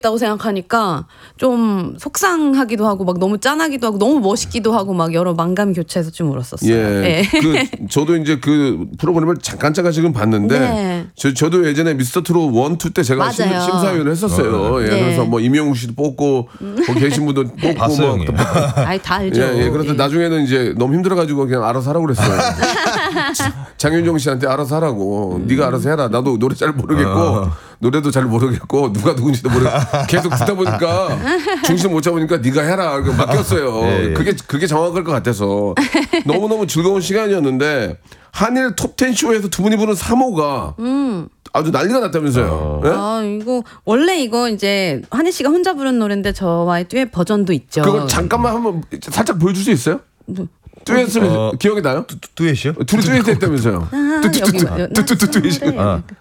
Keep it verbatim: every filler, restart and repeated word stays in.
다고 생각하니까 좀 속상하기도 하고 막 너무 짠하기도 하고 너무 멋있기도 하고 막 여러 만감이 교차해서 좀 울었었어요. 예. 네. 그 저도 이제 그 프로그램을 잠깐 잠깐씩은 봤는데 네. 저, 저도 예전에 미스터 트롯 원, 투 때 제가 심, 맞아요. 심사위원을 했었어요. 어, 예. 네. 그래서 뭐 임영웅 씨도 뽑고 거기 계신 분도 뽑고 봤어요, 뭐 형님. 아이 다 알죠. 예, 예. 그래서 예. 나중에는 이제 너무 힘들어가지고 그냥 알아서 하라고 그랬어요. 장윤정 씨한테 알아서 하라고. 음. 네가 알아서 해라. 나도 노래 잘 모르겠고 어. 노래도 잘 모르겠고 누가 누군지도 모르겠고 계속 듣다 보니까 중심 못 잡으니까 네가 해라. 그래서 맡겼어요. 예, 예. 그게 그게 정확할 것 같아서 너무 너무 즐거운 시간이었는데 한일 톱텐 쇼에서 두 분이 부른 삼 호가 아주 난리가 났다면서요. 예? 아 이거 원래 이거 이제 한혜 씨가 혼자 부른 노래인데 저와의 듀엣 버전도 있죠. 그거 잠깐만 한번 살짝 보여줄 수 있어요? 듀엣을 어, 기억이 나요? 듀엣이요? 둘이 듀엣 했다면서요. 아, 여기 뭐- 뚜뚜뚜뚜 뚜뚜뚜 뚜뚜 네. 아,